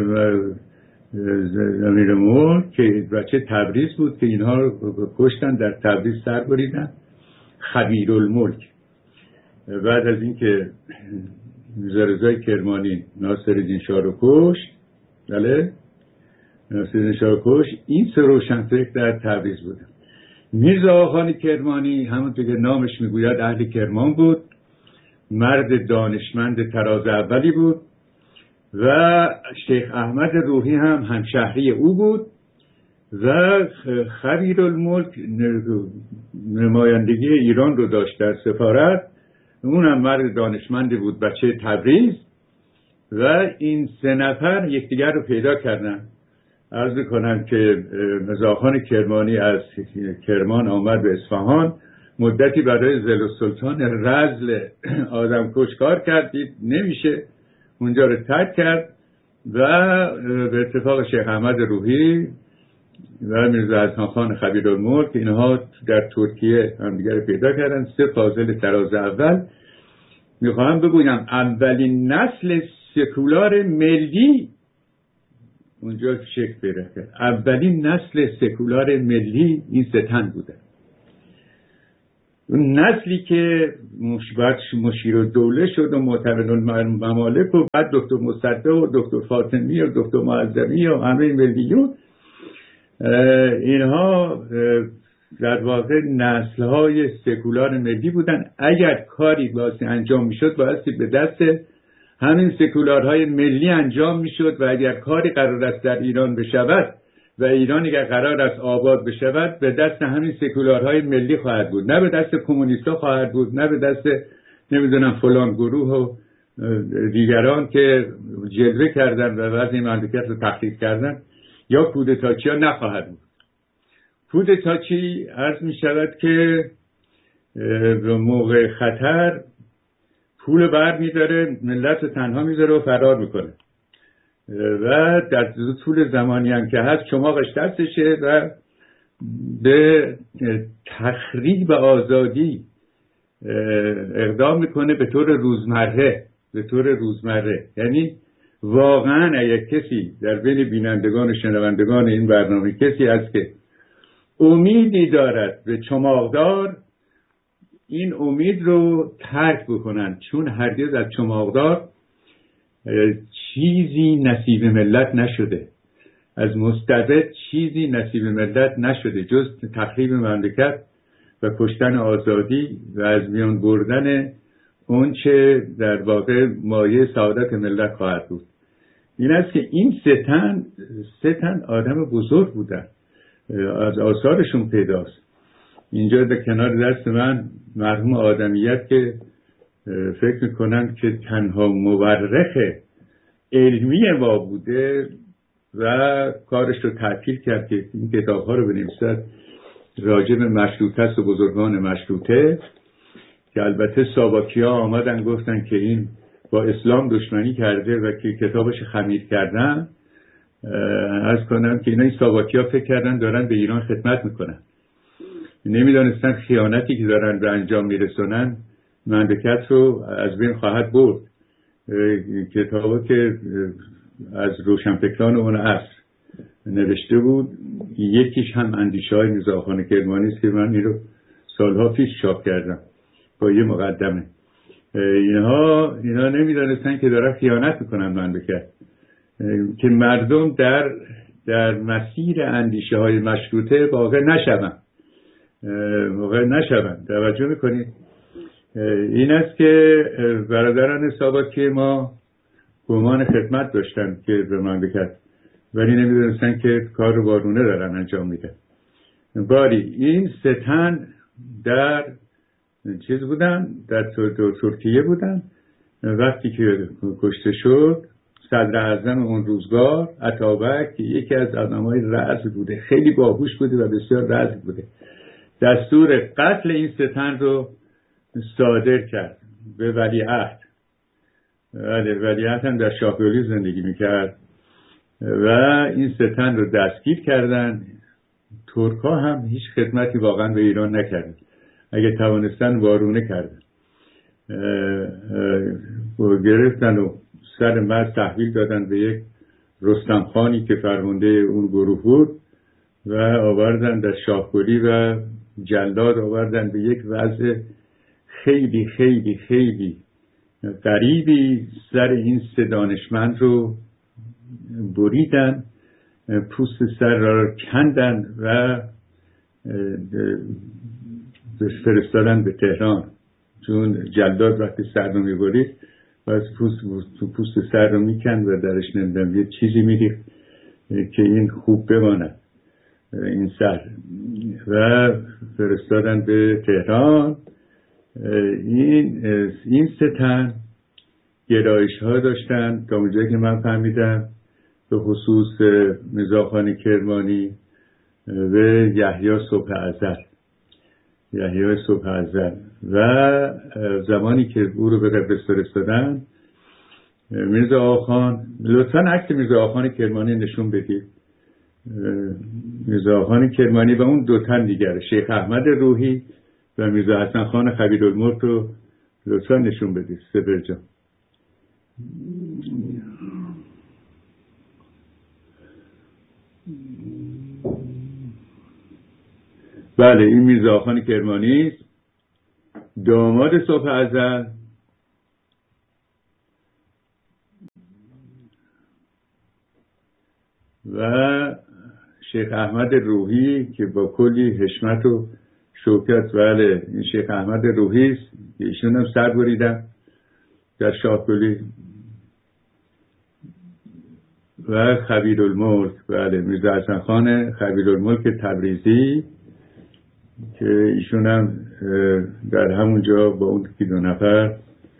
[SPEAKER 22] امیرالملک که بچه تبریز بود که اینها رو کشتن، در تبریز سر بریدن. خبیرالملک بعد از اینکه میرزا رضای کرمانی ناصرالدین شاه رو کشت، بله ناصرالدین شاه رو کشت، این سه روشنفکر در تبریز بودن. میرزا آخان کرمانی همونطور که نامش میگوید اهل کرمان بود، مرد دانشمند تراز اولی بود و شیخ احمد روحی هم همشهری او بود و خبیرالملک نمایندگی ایران رو داشت در سفارت، اونم مرد دانشمندی بود، بچه تبریز. و این سه نفر یکدیگر رو پیدا کردن. عرض میکنم که میرزاخان کرمانی از کرمان آمد به اصفهان، مدتی برای ضلع‌السلطان رذل آدمکش کار کرد، دید نمیشه، اونجا رو ترک کرد و به اتفاق شیخ احمد روحی و میرزا حسن خان خبیرالملک، اینها در ترکیه همدیگر پیدا کردن، 3 فاضل تراز اول. میخواهم بگویم اولین نسل سکولار ملی اونجا شکل پیدا کرد. اولین نسل سکولار ملی این 3 تن بودن. اون نسلی که مشیرالدوله شد و معتمد الممالک و بعد دکتر مصدق و دکتر فاطمی و دکتر معظمی و همه ملیون، اینها در واقع نسل‌های سکولار ملی بودن. اگر کاری واسه انجام میشد بایستی به دست همین سکولارهای ملی انجام میشد و اگر کاری قرار است در ایران بشود و ایران اگر قرار است آباد بشود به دست همین سکولارهای ملی خواهد بود، نه به دست کمونیست‌ها خواهد بود، نه به دست نمیدونم فلان گروه و دیگران که جلوه کردن و وضع مملکت رو تخریب کردن یا کودتاچی ها نخواهد بود. کودتاچی عرض می شود که به موقع خطر پول بر می داره، ملت رو تنها می داره و فرار میکنه و در طول زمانی هم که هست چماقش دستشه و به تخریب آزادی اقدام میکنه به طور روزمره. یعنی واقعا اگر کسی در بین بینندگان و شنوندگان این برنامه کسی هست که امیدی دارد به چماقدار، این امید رو ترک بکنن، چون هرگز از چماقدار چیزی نصیب ملت نشده، از مستبد چیزی نصیب ملت نشده جز تخریب مملکت و کشتن آزادی و از میان بردن اون چه در واقع مایه سعادت ملت خواهد بود. این است که این 3 تن آدم بزرگ بودن، از آثارشون پیداست. اینجا در کنار دست من مرحوم آدمیت که فکر میکنم که تنها مورخ علمی ما بوده و کارش رو تعطیل کرد که این کتاب ها رو بنویسد راجع به مشروطه است و بزرگان مشروطه، که البته ساواکی ها آمدن گفتن که این با اسلام دشمنی کرده و که کتابش خمیر کردن. عرض کنم که این ساواکی ها فکر کردن دارن به ایران خدمت میکنن، نمیدانستن خیانتی که دارن به انجام میرسونن مملکت رو از بین خواهد برد. کتابی که از روشنفکران اون عصر نوشته بود، یکیش هم اندیشه های میرزا آخان کرمانی است که من این رو سالها پیش چاپ کردم با یه مقدمه. اینها نمیدانستن که دارن خیانت میکنن مملکت، که مردم در مسیر اندیشه های مشروطه واقع نشوند. توجه میکنید؟ این است که برادران ساواکی ما گمان خدمت داشتن که به مملکت، ولی نمیدونستن که کار رو وارونه دارن انجام میدن. باری این 3 تن در چیز بودن، در ترکیه بودن. وقتی که کشته شد صدر اعظم اون روزگار اتابک که یکی از آدمای رأس بوده، خیلی باهوش بوده و بسیار رأس بوده، دستور قتل این 3 تن رو صادر کرد به ولیعهد. ولیعهد هم در شاهگلی زندگی میکرد و این 3 تن رو دستگیر کردن. ترک ها هم هیچ خدمتی واقعا به ایران نکردن، اگه توانستن وارونه کردن، گرفتن و سر مرز تحویل دادن به یک رستم خانی که فرمانده اون گروه بود و آوردن در شاهگلی و جلاد آوردن به یک وضع خیلی خیلی خیلی غریبی. سر این 3 دانشمند رو بریدن، پوست سر را کندن و فرستادن به تهران، چون جلاد وقتی سر رو میبرید باید پوست سر رو میکند و درش نمیدن یه چیزی میریخت که این خوب بماند این سر، و فرستادن به تهران. این 3 تن گرایش ها داشتن تا اونجایی که من فهمیدم، به خصوص میرزا خان کرمانی و یحیی صبح ازل. و زمانی که او رو به قبرس فرستادن، میرزا آخان، لطفاً عکس میرزا آخان کرمانی نشون بدید. میرزا خان کرمانی و اون دو تن دیگر شیخ احمد روحی و میرزا حسن خان خبیرالملک رو لطفا نشون بدید. سپر جان. بله این میرزا خان کرمانی است، داماد صبح ازل و شیخ احمد روحی که با کلی حشمت و شوکت. بله این شیخ احمد روحی است، ایشون هم سر بریدن در شاهگلی. و خبیرالملک، بله میرزا حسن خان خبیرالملک تبریزی که ایشون هم در همونجا با اون دو نفر.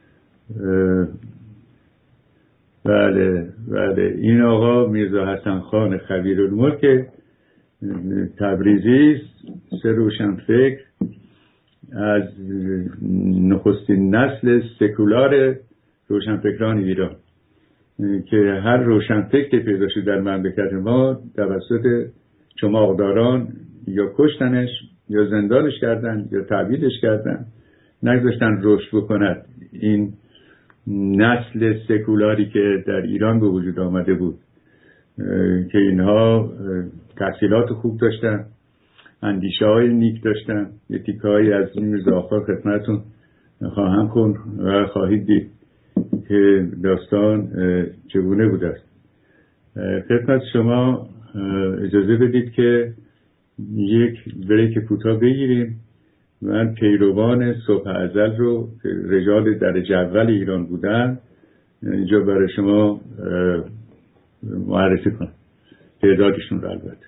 [SPEAKER 22] بله این آقا میرزا حسن خان خبیرالملک تبریزی است، سه روشنفکر از نخستین نسل سکولار روشنفکران ایران که هر روشنفکر پیدا شد در مملکت ما توسط چماقداران یا کشتنش یا زندانش کردن یا تعبیدش کردن، نگذاشتن رشد بکند. این نسل سکولاری که در ایران به وجود آمده بود که اینها تحصیلات خوب داشتن، اندیشه های نیک داشتن. یه تیکه هایی از این میرزاخوار خدمتون خواهم کن و خواهید دید که داستان چگونه بوده است. خدمت شما اجازه بدید که یک بریک کوتاه بگیریم. من پیروان صبح ازل رو که رجال درجه اول ایران بودن اینجا برای شما معرفی کنم، تعدادشون رو البته.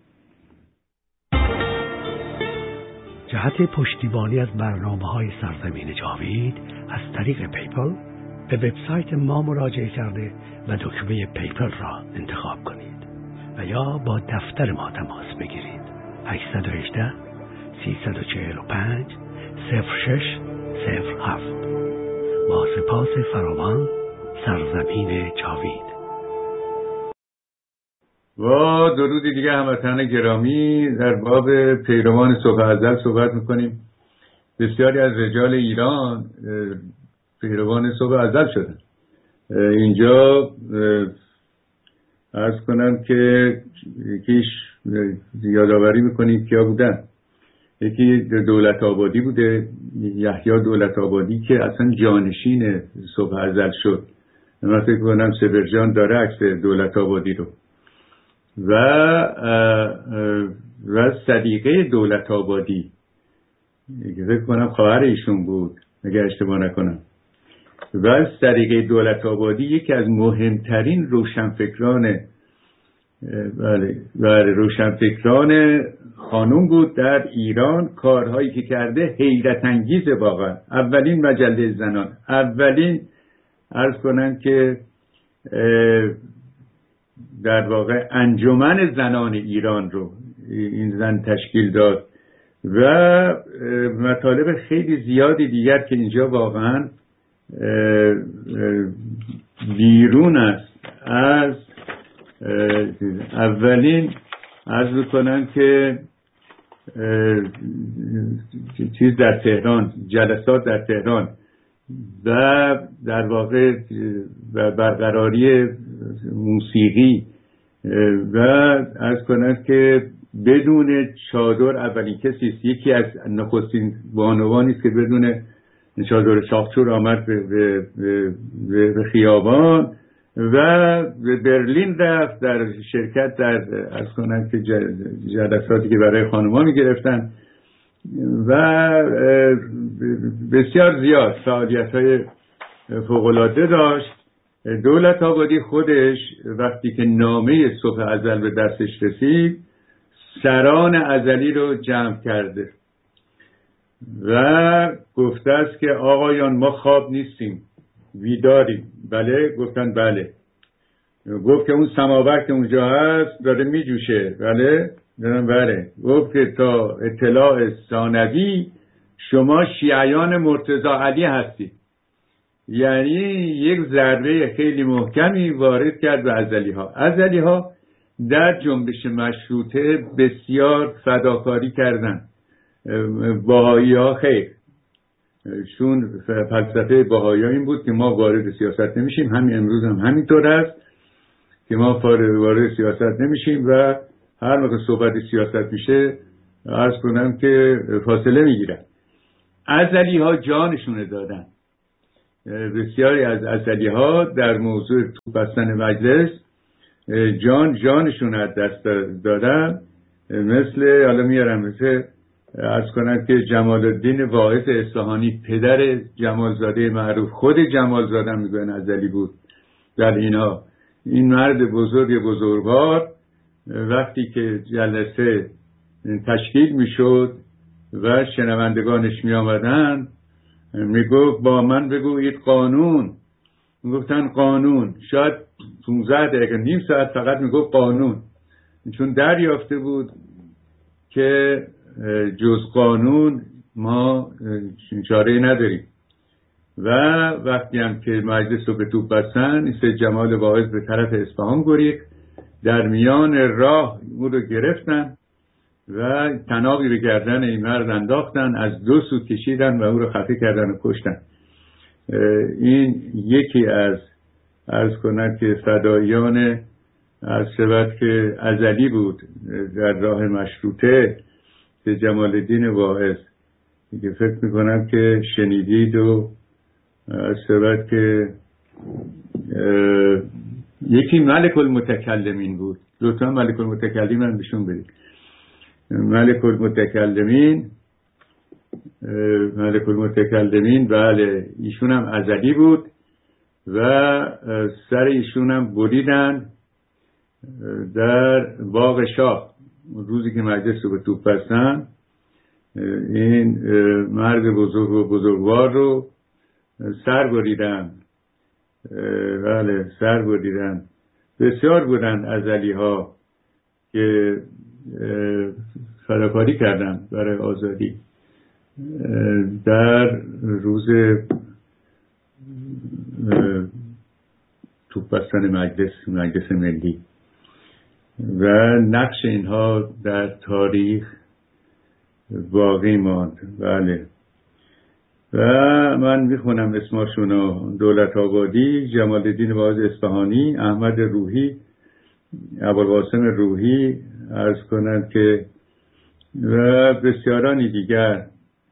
[SPEAKER 2] جهت پشتیبانی از برنامه‌های سرزمین جاوید از طریق پیپل به وبسایت ما مراجعه کرده و دکمه پیپل را انتخاب کنید و یا با دفتر ما تماس بگیرید. 818 345 0607. با سپاس فراوان، سرزمین جاوید.
[SPEAKER 22] و درودی دیگه هموطنان گرامی، در باب پیروان صبح ازل صحبت میکنیم. بسیاری از رجال ایران پیروان صبح ازل شدن. اینجا عرض کنم که یکیش یادآوری میکنیم کیا بودن. یکی دولت آبادی بوده، یحیی دولت آبادی که اصلا جانشین صبح ازل شد. من فکر کنم سبرجان داره عکس دولت آبادی رو. و صدیقه دولت آبادی فکر کنم خواهر ایشون بود اگه اشتباه نکنم. و صدیقه دولت آبادی یکی از مهمترین روشنفکران روشنفکران خانوم بود در ایران. کارهایی که کرده حیرت انگیز واقعا. اولین مجله زنان، اولین عرض کنم که در واقع انجمن زنان ایران رو این زن تشکیل داد و مطالب خیلی زیادی دیگر که اینجا واقعا بیرون است از اولین عرض بکنم که چیز در تهران، جلسات در تهران و در واقع برقراری موسیقی و عرض کنم که بدون چادر اولین کسی است. یکی از نخستین بانوانی است که بدون چادر شاخچور آمد به خیابان و به برلین رفت در شرکت در عرض کنم که جلساتی که برای خانم‌ها می‌گرفتن و بسیار زیاد فعالیت‌های فوق‌العاده داشت. دولت آبادی خودش وقتی که نامه صبح ازل به دستش رسید سران ازلی رو جمع کرده و گفته است که آقایان ما خواب نیستیم، بیداریم. بله گفتن بله. گفت که اون سماور که اونجا هست داره میجوشه. بله دارم. بله. گفت که تا اطلاع ثانوی شما شیعیان مرتضی علی هستید. یعنی یک ضربه خیلی محکمی وارد کرد به ازلی ها. ازلی ها در جنبش مشروطه بسیار فداکاری کردن. بهایی ها خیر، چون فلسفه بهایی ها این بود که ما وارد سیاست نمیشیم، همین امروز هم همینطور است که ما وارد سیاست نمیشیم و هر موقع صحبت سیاست میشه عرض کنم که فاصله میگیرن. ازلی ها جانشون دادن. بسیاری از ازلی ها در موضوع توپ بستن مجلس جانشون از دست دادن. مثل حالا میارم مثل عرض کنم که جمال الدین واعظ اصفهانی، پدر جمالزاده معروف، خود جمالزاده میگن ازلی بود. در اینها این مرد بزرگوار وقتی که جلسه تشکیل میشد و شنوندگانش می آمدن میگفت با من بگویید قانون. میگفتن قانون. شاید 15 دقیقه نیم ساعت فقط میگفت قانون، چون دریافته بود که جز قانون ما چاره‌ای نداریم. و وقتی هم که مجلس رو به توپ بستن، سید جمال واعظ به طرف اصفهان گریخت، در میان راه او رو گرفتن و طنابی به گردن این مرد انداختن، از دو سو کشیدن و او رو خفه کردن و کشتن. این یکی از عرض کنند که فدایان از شود که ازلی بود در راه مشروطه، که جمال الدین واعظ، که فکر میکنم که شنیدید و از شود که یکی ملک المتکلمین بود. لطفا ملک المتکلمین هم بهشون بدید. ملک المتکلمین بله، ایشون هم ازلی بود و سر ایشون هم بریدن در باغ شاه روزی که مجلس رو به توپ بستن. این مرد بزرگوار رو سر بریدن. بله، سر بریدن. بسیار بودن ازلی ها که فداکاری کردن برای آزادی در روز توپ بستن مجلس ملی و نقش اینها در تاریخ باقی ماند. بله، و من میخونم اسماشونو: دولت آبادی، جمال الدین واعظ اصفهانی، احمد روحی، ابوالقاسم روحی، عرض کنند که و بسیارانی دیگر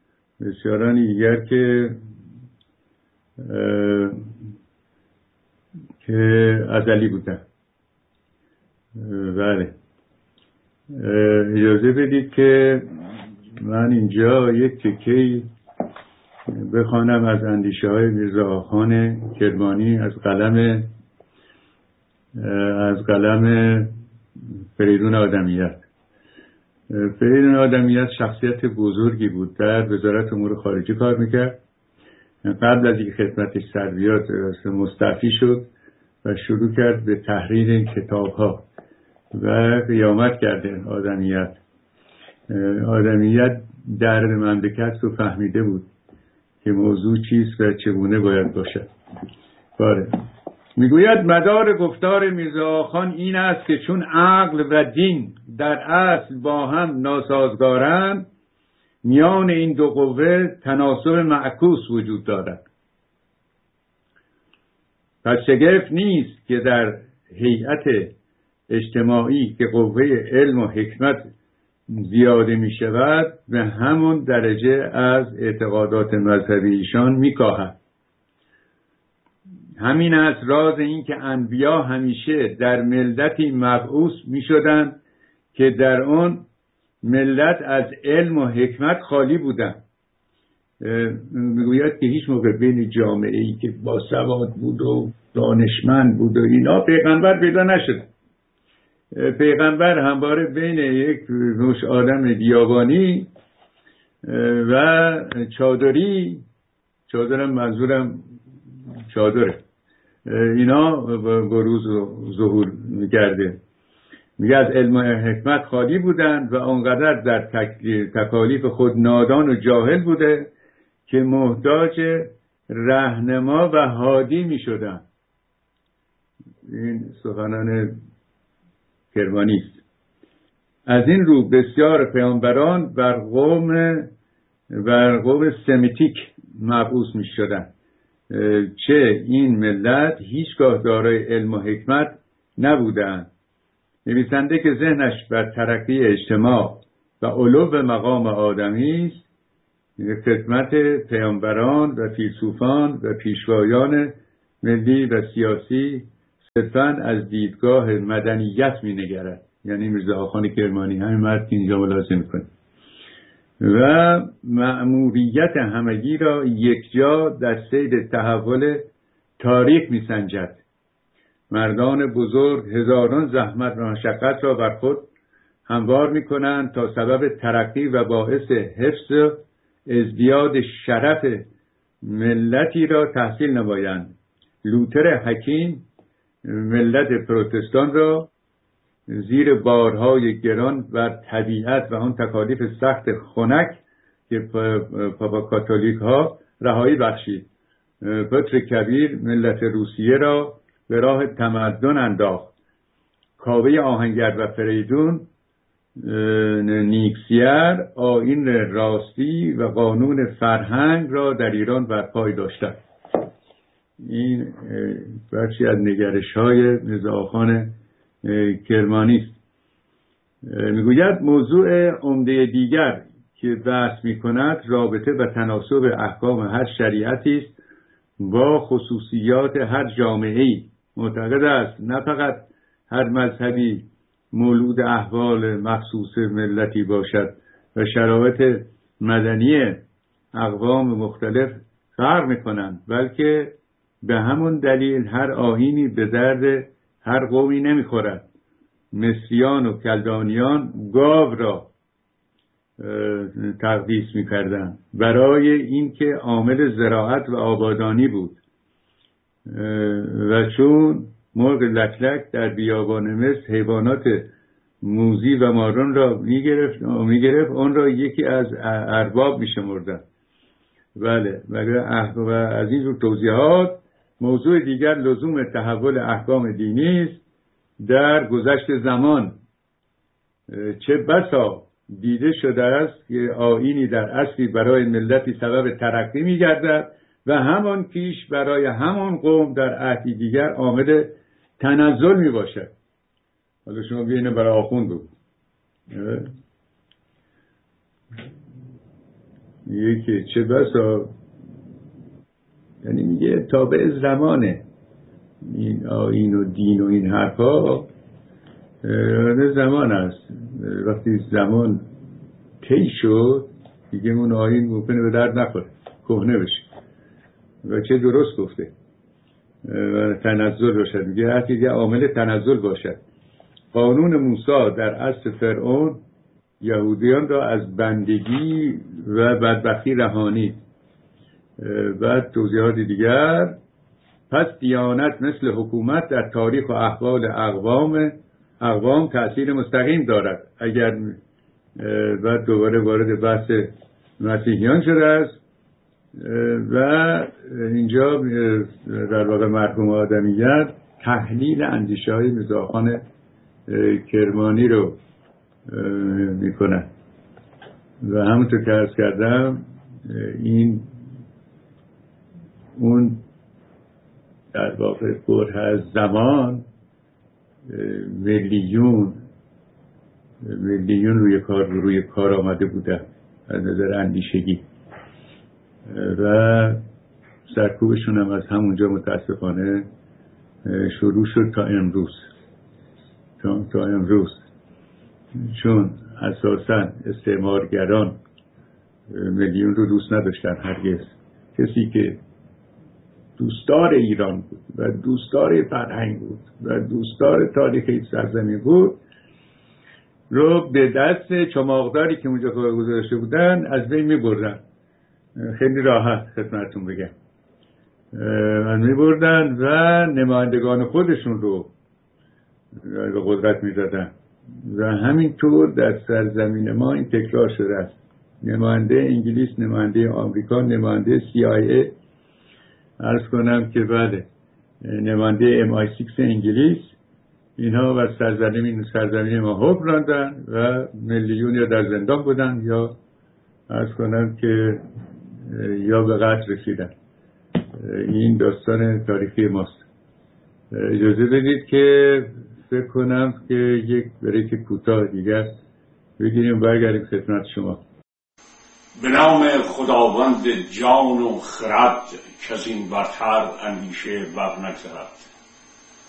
[SPEAKER 22] که ازلی بودن. بله، اجازه بدید که من اینجا یک تکه‌ای بخوانم از اندیشه های میرزا آخان کرمانی از قلم فریدون آدمیت. فریدون آدمیت شخصیت بزرگی بود، در وزارت امور خارجه کار میکرد. قبل از اینکه خدمتش سر بیاد مستعفی شد و شروع کرد به تحریر این کتاب ها و قیامت کرده. آدمیت درد مملکت رو فهمیده بود که موضوع چیست و چگونه باید باشد. باره میگوید مدار گفتار میرزا آخان این است که چون عقل و دین در اصل با هم ناسازگارند، میان این دو قوه تناسب معکوس وجود دارد. پس شگفت نیست که در هیئت اجتماعی که قوه علم و حکمت زیاده می شود، به همون درجه از اعتقادات مذهبی ایشان می کاهد. همین است راز این که انبیا همیشه در ملتی مبعوث می شدند که در آن ملت از علم و حکمت خالی بودند. میگوید که هیچ موقع بین جامعه ای که با سواد بود و دانشمند بود و اینا پیغمبر پیدا نشد. پیغمبر همواره بین یک نوش آدم بیابانی و چادرم منظورم چادره، اینا بروز و ظهور می‌کرده. میگه از علم و حکمت خالی بودن و آنقدر در تکالیف خود نادان و جاهل بوده که محتاج راهنما و هادی می‌شدن. این سخنان کرمانی است. از این رو بسیار پیامبران بر قوم سمیتیک مبعوث می شدن، چه این ملت هیچگاه دارای علم و حکمت نبودند. نویسنده که ذهنش بر ترقی اجتماع و علو مقام آدمی است، خدمت پیامبران و فیلسوفان و پیشوایان ملی و سیاسی صرفاً از دیدگاه مدنیت می نگرد. یعنی میرزا آخان کرمانی همین مرد که اینجا ملاحظه میکنه و مأموریت همگی را یکجا در سیر تحول تاریخ می سنجد. مردان بزرگ هزاران زحمت و مشقت را بر خود هموار می کنند تا سبب ترقی و باعث حفظ ازدیاد شرف ملتی را تحصیل نمایند. لوتر حکیم ملت پروتستان را زیر بارهای گران بر طبیعت و آن تکالیف سخت خنک که پاپا کاتولیک ها رهایی بخشید. پتر کبیر ملت روسیه را به راه تمدن انداخت. کاوه آهنگر و فریدون نیکسیر آیین راستی و قانون فرهنگ را در ایران برپای داشتند. این بخشی از نگرش های میرزا آخان کرمانی است. میگوید موضوع عمده دیگر که بحث میکند رابطه و تناسب احکام هر شریعتی است با خصوصیات هر جامعه‌ای. معتقد است نه فقط هر مذهبی مولود احوال مخصوص ملتی باشد و شرایط مدنی اقوام مختلف فرق میکنند، بلکه به همون دلیل هر آیینی به درد هر قومی نمیخورد. مصریان و کلدانیان گاو را تقدیس میکردند برای اینکه عامل زراعت و آبادانی بود و چون مرغ لکلک در بیابان مصر حیوانات موذی و ماران را میگرفت آن را یکی از ارباب میشمردند. بله، و از این جور توضیحات موضوع دیگر لزوم تحول احکام دینی است. در گذشت زمان چه بسا دیده شده است که آیینی در اصلی برای ملتی سبب ترقی می‌گردد و همان پیش برای همان قوم در عهدی دیگر عامل تنزل میباشد. حالا شما بیاین برای آخوند بگو. میگه که چه بسا، یعنی میگه تابع زمانه این آیین و دین و این حرفا زمان است. وقتی زمان طی شد دیگه اون آیین ممکنه به درد نخوره، کهنه بشه. و چه درست گفته و تنزل باشد. میگه هر چیزی عامل تنزل باشد. قانون موسی در عصر فرعون یهودیان را از بندگی و بدبختی رهانید. بعد توضیحات دیگر. پس دیانت مثل حکومت در تاریخ و احوال اقوام تأثیر مستقیم دارد. اگر بعد دوباره وارد بحث مسیحیان شده است و اینجا در واقع مرحوم آدمیت تحلیل اندیشه های میرزا آخان کرمانی رو میکنن و همونطور که عرض کردم این اون در واقع بره از زمان میلیون روی کار آمده بودن از نظر اندیشگی و سرکوبشون هم از همونجا متاسفانه شروع شد تا امروز چون اساساً استعمارگران میلیون رو دوست نداشتن. هرگز کسی که دوستدار ایران بود و دوستدار فرهنگ بود و دوستدار تاریخ این سرزمین بود رو به دست چماقداری که اونجا گذاشته بودن از بین می‌بردن. خیلی راحت خدمتتون بگم می‌بردن و نمایندگان خودشون رو به قدرت می‌زدن و همینطور در سرزمین ما این تکرار شده است. نماینده انگلیس، نماینده آمریکا، نماینده CIA، عرض کنم که بله نماینده MI6 انگلیس اینها و سرزمین ما حکم راندن و میلیون یا در زندان بودن یا عرض کنم که یا به قتل رسیدن. این داستان تاریخی ماست. اجازه بدید که فکر کنم که یک بریک کوتاه دیگر بگیریم برگردیم خدمت شما.
[SPEAKER 5] به نام خداوند جان و خرد که از این برتر اندیشه بر نگذرد.